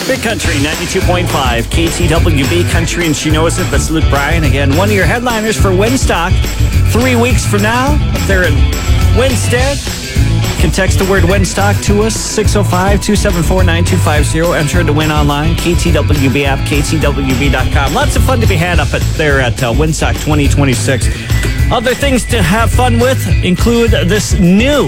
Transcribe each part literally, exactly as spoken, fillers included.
Big Country, ninety-two point five, K T W B Country, and she knows it. That's Luke Bryan. Again, one of your headliners for Winstock. Three weeks from now, up there in Winstead. You can text the word Winstock to us, six oh five, two seven four, nine two five zero. Enter to win online, K T W B app, K T W B dot com. Lots of fun to be had up at there at uh, Winstock twenty twenty-six. Other things to have fun with include this new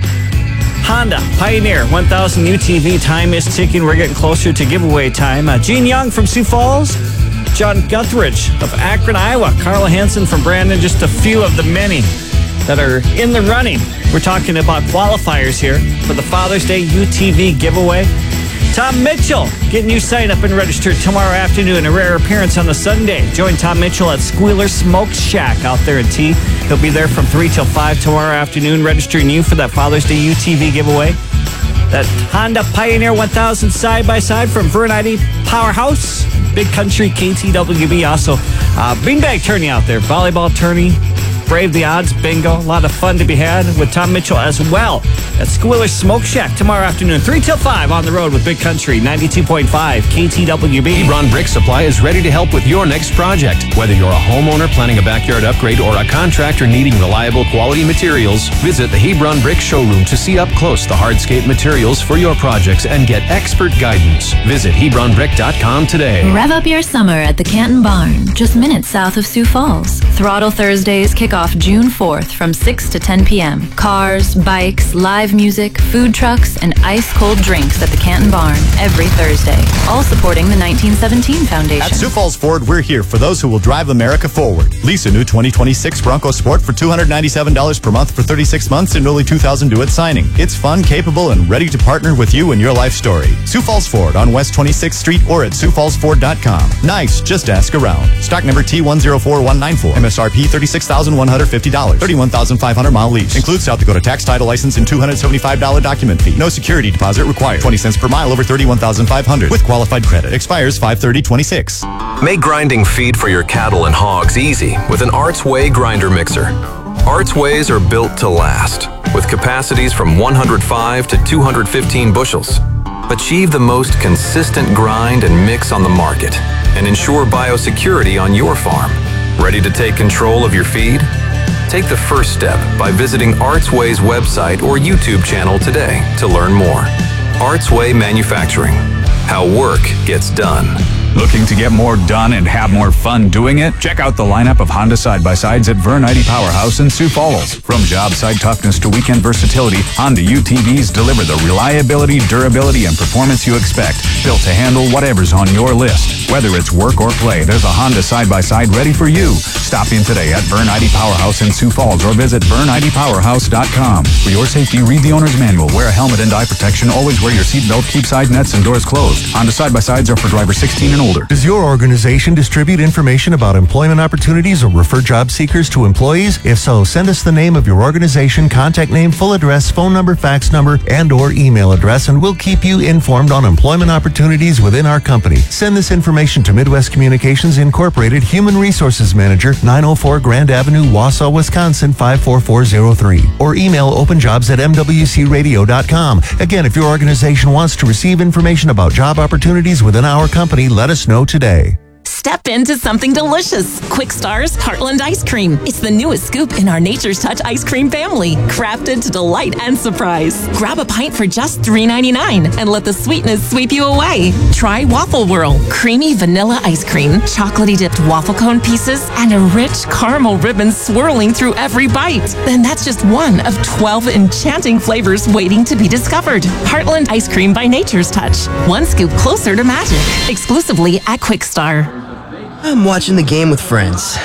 Honda Pioneer one thousand U T V. Time is ticking. We're getting closer to giveaway time. Uh, Gene Young from Sioux Falls, John Guthridge of Akron, Iowa, Carla Hansen from Brandon, just a few of the many that are in the running. We're talking about qualifiers here for the Father's Day U T V giveaway. Tom Mitchell getting you signed up and registered tomorrow afternoon. A rare appearance on the Sunday. Join Tom Mitchell at Squealer Smoke Shack out there in T. He'll be there from three till five tomorrow afternoon, registering you for that Father's Day U T V giveaway. That Honda Pioneer one thousand side-by-side from Vern I D Powerhouse. Big Country, K T W B. Also, uh, beanbag tourney out there. Volleyball tourney. Brave the Odds bingo. A lot of fun to be had with Tom Mitchell as well at Squealer Smoke Shack tomorrow afternoon, three till five on the road with Big Country, ninety-two point five, K T W B. Hebron Brick Supply is ready to help with your next project. Whether you're a homeowner planning a backyard upgrade or a contractor needing reliable quality materials, visit the Hebron Brick Showroom to see up close the hardscape materials for your projects and get expert guidance. Visit Hebron Brick dot com today. Rev up your summer at the Canton Barn, just minutes south of Sioux Falls. Throttle Thursdays kick off June fourth from six to ten p.m. Cars, bikes, live music, food trucks, and ice-cold drinks at the Canton Barn every Thursday. All supporting the nineteen seventeen Foundation. At Sioux Falls Ford, we're here for those who will drive America forward. Lease a new twenty twenty-six Bronco Sport for two hundred ninety-seven dollars per month for thirty-six months and only two thousand dollars due at signing. It's fun, capable, and ready to partner with you in your life story. Sioux Falls Ford on West twenty-sixth Street or at sioux falls ford dot com. Nice, just ask around. Stock number T one zero four one nine four. M S R P thirty-six thousand one hundred fifty dollars. thirty-one thousand five hundred mile lease. Includes South Dakota tax, title, license, and two hundred seventy-five dollars document fee. No security deposit required. twenty cents per mile over thirty-one thousand five hundred with qualified credit. Expires five thirty twenty-six. Make grinding feed for your cattle and hogs easy with an Arts Way grinder mixer. Arts Ways are built to last, with capacities from one hundred five to two hundred fifteen bushels. Achieve the most consistent grind and mix on the market, and ensure biosecurity on your farm. Ready to take control of your feed? Take the first step by visiting Artsway's website or YouTube channel today to learn more. Artsway Manufacturing. How work gets done. Looking to get more done and have more fun doing it? Check out the lineup of Honda side-by-sides at Vern I D Powerhouse in Sioux Falls. From job site toughness to weekend versatility, Honda U T Vs deliver the reliability, durability, and performance you expect, built to handle whatever's on your list. Whether it's work or play, there's a Honda side-by-side ready for you. Stop in today at Vern I D Powerhouse in Sioux Falls or visit vern I D powerhouse dot com. For your safety, read the owner's manual. Wear a helmet and eye protection. Always wear your seatbelt. Keep side nets and doors closed. Honda side-by-sides are for drivers sixteen and older. Does your organization distribute information about employment opportunities or refer job seekers to employees? If so, send us the name of your organization, contact name, full address, phone number, fax number, and or email address, and we'll keep you informed on employment opportunities within our company. Send this information to Midwest Communications Incorporated, Human Resources Manager, nine oh four Grand Avenue, Wausau, Wisconsin, five four four zero three. Or email openjobs at m w c radio dot com. Again, if your organization wants to receive information about job opportunities within our company, let us know today. Step into something delicious. Quick Star's Heartland Ice Cream. It's the newest scoop in our Nature's Touch ice cream family, crafted to delight and surprise. Grab a pint for just three ninety-nine and let the sweetness sweep you away. Try Waffle Whirl. Creamy vanilla ice cream, chocolatey dipped waffle cone pieces, and a rich caramel ribbon swirling through every bite. Then that's just one of twelve enchanting flavors waiting to be discovered. Heartland Ice Cream by Nature's Touch. One scoop closer to magic. Exclusively at Quick Star. I'm watching the game with friends.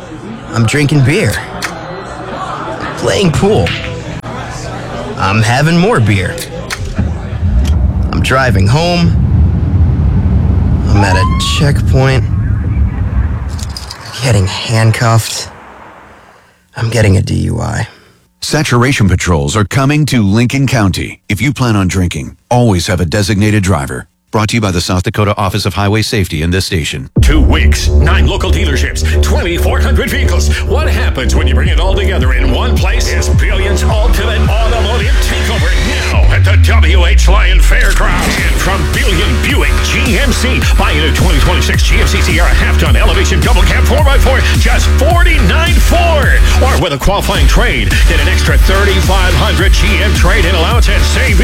I'm drinking beer. Playing pool. I'm having more beer. I'm driving home. I'm at a checkpoint. Getting handcuffed. I'm getting a D U I. Saturation patrols are coming to Lincoln County. If you plan on drinking, always have a designated driver. Brought to you by the South Dakota Office of Highway Safety and this station. Two weeks, nine local dealerships, twenty-four hundred vehicles. What happens when you bring it all together in one place? Is Billion's Ultimate Automotive Takeover now at the W H Lyon Fairgrounds. And from Billion Buick, Gene M C. Buy a new twenty twenty-six G M C Sierra half-ton elevation double cab four by four, just forty-nine four. Or with a qualifying trade, get an extra thirty-five hundred G M trade-in allowance and save